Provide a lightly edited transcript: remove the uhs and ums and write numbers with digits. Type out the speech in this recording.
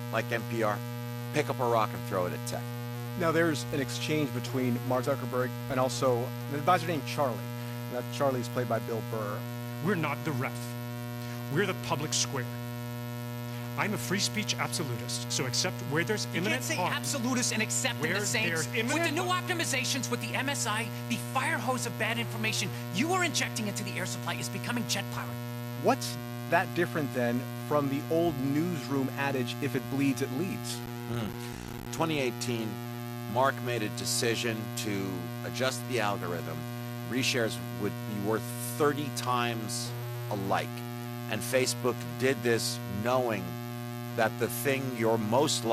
like NPR, pick up a rock and throw it at tech. Now, there's an exchange between Mark Zuckerberg and also an advisor named Charlie. And that Charlie is played by Bill Burr. We're not the ref. We're the public square. I'm a free speech absolutist, so accept where there's imminent harm. You can't say absolutist and accept in the same. With the new optimizations, with the MSI, the fire hose of bad information you are injecting into the air supply is becoming jet powered. What's that different then from the old newsroom adage, if it bleeds, it leads? 2018, Mark made a decision to adjust the algorithm. Reshares would be worth 30 times alike. And Facebook did this knowing that the thing you're most